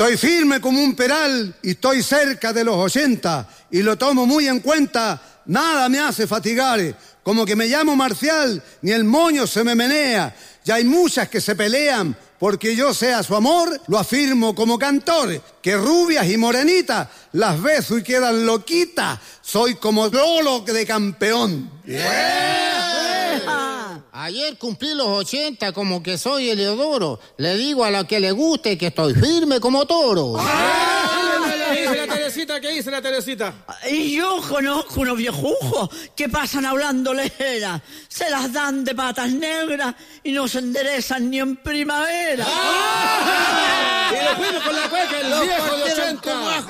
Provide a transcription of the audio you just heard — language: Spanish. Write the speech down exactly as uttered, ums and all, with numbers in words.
Soy firme como un peral y estoy cerca de los ochenta y lo tomo muy en cuenta, nada me hace fatigar. Como que me llamo Marcial, ni el moño se me menea. Ya hay muchas que se pelean porque yo sea su amor, lo afirmo como cantor, que rubias y morenitas las beso y quedan loquitas. Soy como Lolo de campeón. Yeah. Ayer cumplí los ochenta como que soy Eleodoro. Le digo a la que le guste que estoy firme como toro. ¿Qué dice la Teresita? ¿Qué dice la Teresita? Y yo conozco unos viejujos que pasan hablando lejera. Se las dan de patas negras y no se enderezan ni en primavera. ¡Ah! Y lo fuimos con la cueca, el viejo de ochenta.